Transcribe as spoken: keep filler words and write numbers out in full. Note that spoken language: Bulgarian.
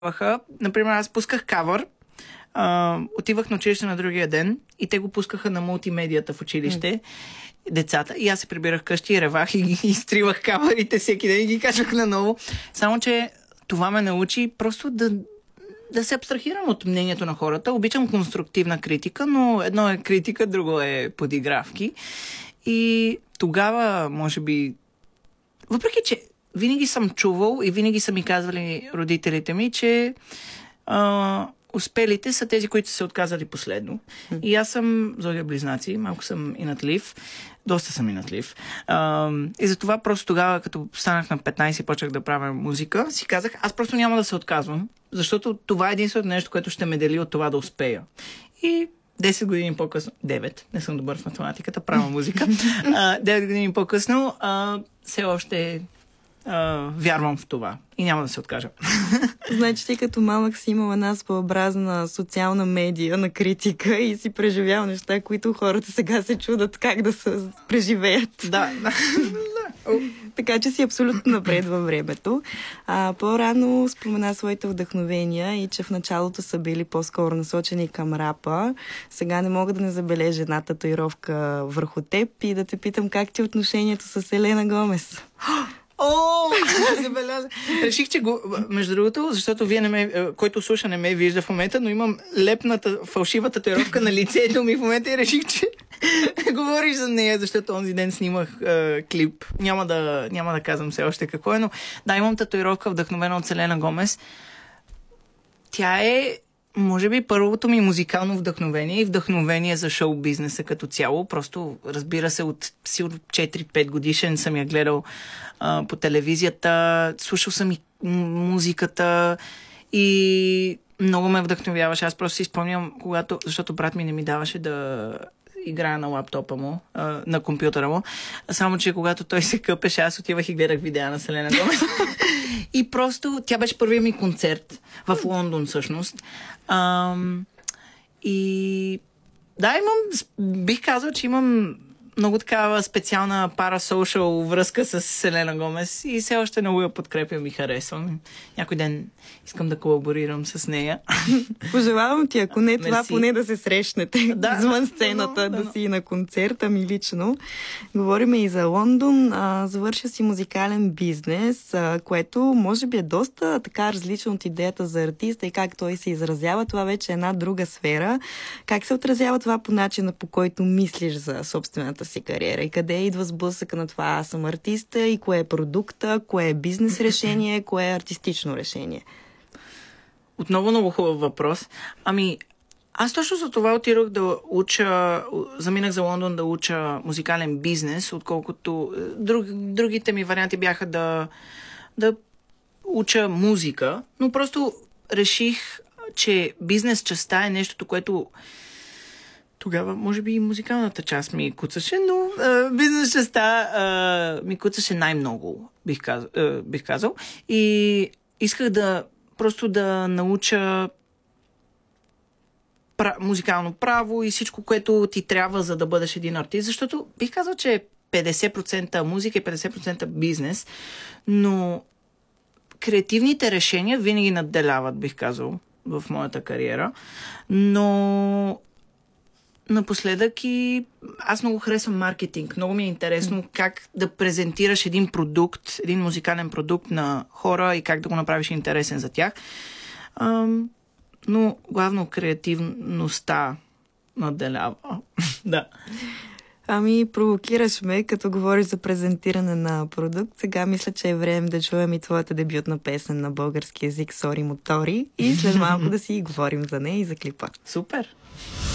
Например, аз пусках кавър, Uh, отивах на училище на другия ден и те го пускаха на мултимедията в училище, mm. децата, и аз се прибирах къщи и ревах и ги изтривах кавърите всеки ден и ги качвах наново. Само че това ме научи просто да, да се абстрахирам от мнението на хората. Обичам конструктивна критика, но едно е критика, друго е подигравки. И тогава, може би, въпреки че винаги съм чувал и винаги са ми казвали родителите ми, че uh, успелите са тези, които са се отказали последно. Mm. И аз съм зодия близнаци, малко съм инатлив, доста съм инатлив. А, и затова просто тогава, като станах на петнайсет и почнах да правя музика, си казах, аз просто няма да се отказвам, защото това е единственото нещо, което ще ме дели от това да успея. И десет години по-късно, девет, не съм добър в математиката, правя музика, а, девет години по-късно а, все още Uh, вярвам в това и няма да се откажа. Значи ти като малък си имал една своеобразна социална медия на критика и си преживял неща, които хората сега се чудат как да се преживеят. Да, да. Така че си абсолютно напред във времето. А, по-рано спомена своите вдъхновения и че в началото са били по-скоро насочени към рапа. Сега не мога да не забележа една татуировка върху теб и да те питам как ти е отношението с Селена Гомес. О, забеляза. Реших, че го, между другото, защото вие не ме, който слуша, не ме вижда в момента, но имам лепната фалшива татуировка на лицето ми в момента и реших, че говориш за нея, защото онзи ден снимах е, клип. Няма да, няма да казвам все още какво е, но да, имам татуировка, вдъхновена от Селена Гомес. Тя е, може би, първото ми музикално вдъхновение и вдъхновение за шоу-бизнеса като цяло. Просто, разбира се, от сигурно четири-пет годишен съм я гледал а, по телевизията, слушал съм и музиката и много ме вдъхновяваше. Аз просто си спомням, когато, защото брат ми не ми даваше да играя на лаптопа му, а, на компютъра му. Само че когато той се къпеше, аз отивах и гледах видеа на Селена Гомес. И просто тя беше първият ми концерт в Лондон, всъщност. Ам, и да, имам, бих казал, че имам много такава специална парасошъл връзка с Селена Гомес и все още много я подкрепям и харесвам. Някой ден искам да колаборирам с нея. Пожелавам ти, ако не това, Мерси. Поне да се срещнете да, извън сцената, да, да, да, да си на концерта ми лично. Говорим и за Лондон. А, завърша си музикален бизнес, а, което може би е доста така различно от идеята за артиста и как той се изразява. Това вече е една друга сфера. Как се отразява това по начина, по който мислиш за собствената си кариера и къде идва сблъсъка на това аз съм артиста и кое е продукта, кое е бизнес решение, кое е артистично решение? Отново много хубав въпрос. Ами, аз точно за това отидох да уча, заминах за Лондон да уча музикален бизнес, отколкото друг, другите ми варианти бяха да, да уча музика, но просто реших, че бизнес частта е нещото, което тогава, може би и музикалната част ми куцаше, но а, бизнес частта а, ми куцаше най-много, бих казал, а, бих казал. И исках да просто да науча пра- музикално право и всичко, което ти трябва, за да бъдеш един артист, защото бих казал, че е петдесет процента музика и петдесет процента бизнес, но креативните решения винаги надделяват, бих казал, в моята кариера, но напоследък и аз много харесвам маркетинг. Много ми е интересно как да презентираш един продукт, един музикален продукт на хора и как да го направиш интересен за тях. Ам, но главно креативността надделява. Да. Ами, провокираш ме, като говориш за презентиране на продукт. Сега мисля, че е време да чуем и твоята дебютна песен на български език "Сори Мотори" и след малко да си говорим за нея и за клипа. Супер!